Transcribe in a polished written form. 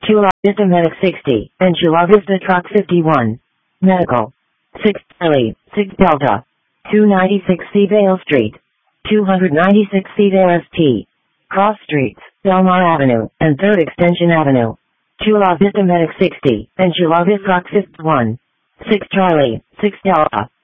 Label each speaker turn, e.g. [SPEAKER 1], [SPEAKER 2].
[SPEAKER 1] Chula Vista Medic 60, and Chula Vista Truck 51. Medical. 6 Charlie, 6 Delta. 296 Seavale Street. 296 Seavale ST. Cross Streets, Belmar Avenue, and 3rd Extension Avenue. Chula Vista Medic 60, and Chula Vista Truck 51. 6 Charlie, 6 Delta.